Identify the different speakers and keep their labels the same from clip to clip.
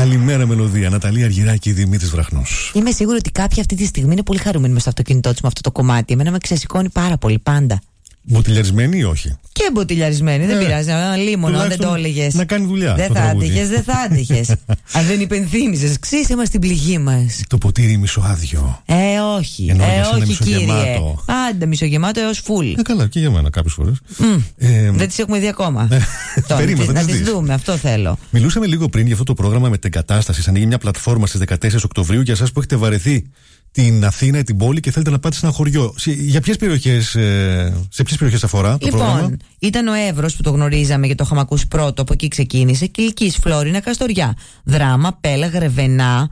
Speaker 1: Καλημέρα, μελωδία. Ναταλή Αργυράκη, Δημήτρης Βραχνός.
Speaker 2: Είμαι σίγουρη ότι κάποιοι αυτή τη στιγμή είναι πολύ χαρούμενοι με στο αυτοκίνητό τους με αυτό το κομμάτι. Εμένα με ξεσηκώνει πάρα πολύ πάντα.
Speaker 1: Μποτιλιαρισμένοι ή όχι?
Speaker 2: Και μποτιλιαρισμένοι, δεν πειράζει. Λίμωνο, αν δεν το έλεγες.
Speaker 1: Να κάνει δουλειά.
Speaker 2: Δεν θα άντυχες. Αν δεν υπενθύμησες. Ξύσε μας την πληγή μας.
Speaker 1: Το ποτήρι μισοάδιο.
Speaker 2: Όχι. Όχι, κύριε. Πάντα μισογεμάτο έως φουλ.
Speaker 1: Καλά, και για μένα κάποιες φορές.
Speaker 2: Δεν τις έχουμε δει ακόμα.
Speaker 1: Να
Speaker 2: τις δούμε, αυτό θέλω.
Speaker 1: Μιλούσαμε λίγο πριν για αυτό το πρόγραμμα μετεγκατάστασης. Ανοίγει μια πλατφόρμα στις 14 Οκτωβρίου για εσάς που έχετε βαρεθεί την Αθήνα ή την πόλη και θέλετε να πάτε σε ένα χωριό. Για ποιες περιοχές, σε ποιες περιοχές αφορά το πρόγραμμα?
Speaker 2: Λοιπόν, ήταν ο Εύρος που το γνωρίζαμε και το είχαμε ακούσει πρώτο, από εκεί ξεκίνησε. Κιλκής, Φλόρινα, Καστοριά, Δράμα, Πέλα, Γρεβενά,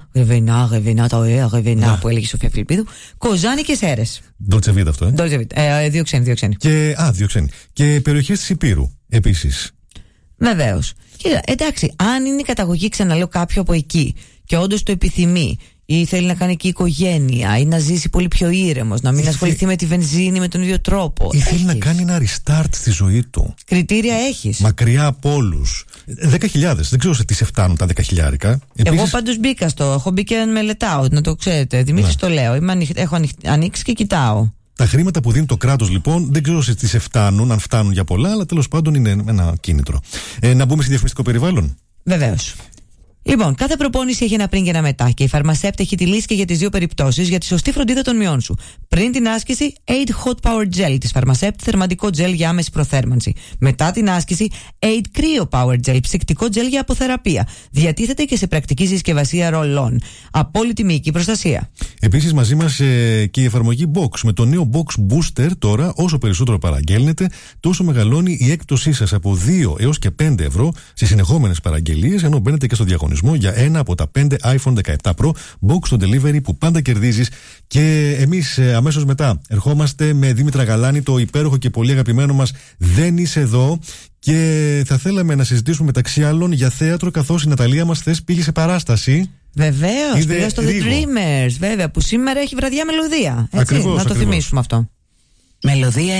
Speaker 2: που έλεγε η Σοφία Φιλιππίδου, Κοζάνη και Σέρες.
Speaker 1: Ντολτσεβίτα αυτό,
Speaker 2: Δύο ξένοι.
Speaker 1: Δύο ξένοι. Και περιοχές της Υπήρου επίσης.
Speaker 2: Βεβαίως. Εντάξει, αν είναι η καταγωγή, ξαναλέω, κάποιο από εκεί και όντως το επιθυμεί, ή θέλει να κάνει εκεί οικογένεια, ή να ζήσει πολύ πιο ήρεμος, να μην ασχοληθεί με τη βενζίνη με τον ίδιο τρόπο.
Speaker 1: Ή θέλει να κάνει ένα restart στη ζωή του.
Speaker 2: Κριτήρια έχεις.
Speaker 1: Μακριά από όλους. 10.000. Δεν ξέρω σε τι σε φτάνουν τα 10.000.
Speaker 2: Εγώ πάντως μπήκα έχω μπει και μελετάω, να το ξέρετε. Δημήτρης, το λέω. Έχω ανοίξει και κοιτάω.
Speaker 1: Τα χρήματα που δίνει το κράτος, λοιπόν, δεν ξέρω σε τι σε φτάνουν, αν φτάνουν για πολλά, αλλά τέλος πάντων είναι ένα κίνητρο. Να μπούμε σε διαφημιστικό περιβάλλον.
Speaker 2: Βεβαίως. Λοιπόν, κάθε προπόνηση έχει ένα πριν και ένα μετά και η Pharmacept έχει τη λύση και για τις δύο περιπτώσεις για τη σωστή φροντίδα των μειών σου. Πριν την άσκηση, Aid Hot Power Gel της Pharmacept, θερμαντικό gel για άμεση προθέρμανση. Μετά την άσκηση, Aid Cryo Power Gel, ψυκτικό gel για αποθεραπεία. Διατίθεται και σε πρακτική συσκευασία ρολών. Απόλυτη μυϊκή προστασία.
Speaker 1: Επίσης, μαζί μας και η εφαρμογή Box. Με το νέο Box Booster τώρα, όσο περισσότερο παραγγέλνετε, τόσο μεγαλώνει η έκπτωσή σας από 2 έως και 5 ευρώ στις συνεχόμενες παραγγελίες, ενώ μπαίνετε και στο διαγωνισμό για ένα από τα 5 iPhone 17 Pro Box στο delivery που πάντα κερδίζεις. Και εμείς αμέσως μετά ερχόμαστε με Δήμητρα Γαλάνη, το υπέροχο και πολύ αγαπημένο μας Δεν Είσαι Εδώ, και θα θέλαμε να συζητήσουμε μεταξύ άλλων για θέατρο, καθώς η Ναταλία μας χθες πήγε σε παράσταση.
Speaker 2: Βεβαίως, πήγα στο The Dreamers, βέβαια, που σήμερα έχει βραδιά μελωδία. Να το θυμίσουμε αυτό.
Speaker 3: Μελωδία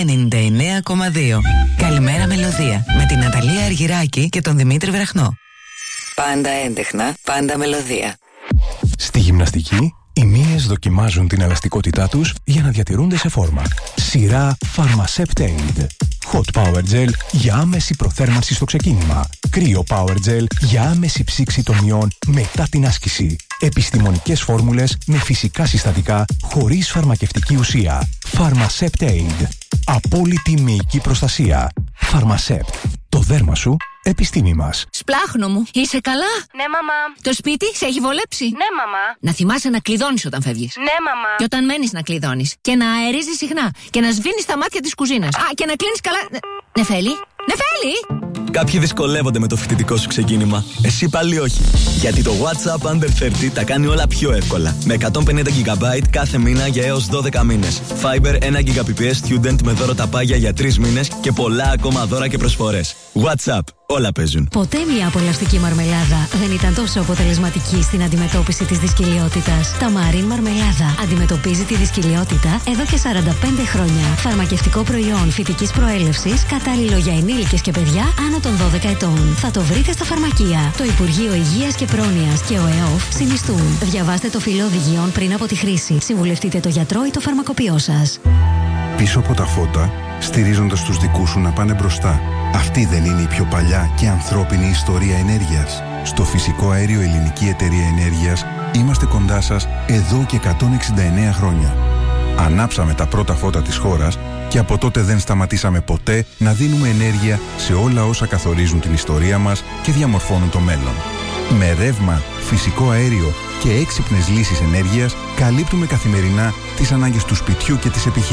Speaker 3: 99,2. Καλημέρα, Μελωδία, με την Ναταλία Αργυράκη και τον Δημήτρη Βραχνό. Πάντα έντεχνα, πάντα μελωδία.
Speaker 4: Στη γυμναστική, οι μύες δοκιμάζουν την ελαστικότητά τους για να διατηρούνται σε φόρμα. Σειρά Pharmacept Aid. Hot Power Gel για άμεση προθέρμανση στο ξεκίνημα. Cryo Power Gel για άμεση ψήξη των μειών μετά την άσκηση. Επιστημονικές φόρμουλες με φυσικά συστατικά χωρίς φαρμακευτική ουσία. Pharmacept Aid. Απόλυτη μυϊκή προστασία. Pharmacept. Το δέρμα σου, επιστήμη μας.
Speaker 5: Σπλάχνο μου, είσαι καλά?
Speaker 6: Ναι, μαμά.
Speaker 5: Το σπίτι σε έχει βολέψει?
Speaker 6: Ναι, μαμά.
Speaker 5: Να θυμάσαι να κλειδώνεις όταν φεύγεις.
Speaker 6: Ναι, μαμά.
Speaker 5: Και όταν μένεις να κλειδώνεις. Και να αερίζεις συχνά. Και να σβήνεις τα μάτια της κουζίνας. Α, και να κλείνεις καλά. Νεφέλη! Νεφέλη!
Speaker 7: Κάποιοι δυσκολεύονται με το φοιτητικό σου ξεκίνημα. Εσύ πάλι όχι. Γιατί το WhatsApp Under 30 τα κάνει όλα πιο εύκολα. Με 150 GB κάθε μήνα για έως 12 μήνες. Fiber 1 Gbps Student με δώρο τα πάγια για 3 μήνες και πολλά ακόμα δώρα και προσφορές. WhatsApp. Όλα παίζουν.
Speaker 8: Ποτέ μια απολαυστική μαρμελάδα δεν ήταν τόσο αποτελεσματική στην αντιμετώπιση της δυσκυλιότητας. Ταμαρίν Μαρμελάδα αντιμετωπίζει τη δυσκυλιότητα εδώ και 45 χρόνια. Φαρμακευτικό προϊόν φυτικής προέλευσης, κατάλληλο για ενήλικες και παιδιά άνω των 12 ετών. Θα το βρείτε στα φαρμακεία. Το Υπουργείο Υγείας και Πρόνοιας και ο ΕΟΦ συνιστούν. Διαβάστε το φυλλό οδηγιών πριν από τη χρήση. Συμβουλευτείτε το γιατρό ή το φαρμακοποιό σας.
Speaker 9: Πίσω από τα φώτα, στηρίζοντας τους δικούς σου να πάνε μπροστά. Αυτή δεν είναι η πιο παλιά και ανθρώπινη ιστορία ενέργειας? Στο Φυσικό Αέριο Ελληνική Εταιρεία Ενέργειας είμαστε κοντά σας εδώ και 169 χρόνια. Ανάψαμε τα πρώτα φώτα της χώρας και από τότε δεν σταματήσαμε ποτέ να δίνουμε ενέργεια σε όλα όσα καθορίζουν την ιστορία μας και διαμορφώνουν το μέλλον. Με ρεύμα, φυσικό αέριο και έξυπνες λύσεις ενέργειας καλύπτουμε καθημερινά τις ανάγκες του σπιτιού και της επιχείρησης.